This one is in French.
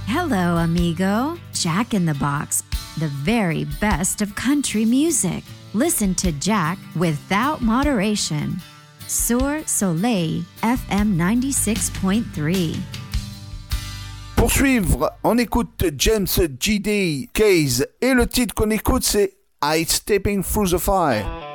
Hello, amigo. Jack in the Box, the very best of country music. Listen to Jack without moderation. Sur Soleil FM 96.3. Pour suivre, on écoute James G.D. Case et le titre qu'on écoute c'est Ice Stepping Through the Fire.